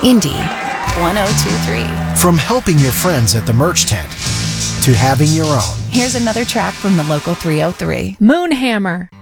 Indy 1023. From helping your friends at the merch tent to having your own. Here's another track from the local 303. Moonhammer.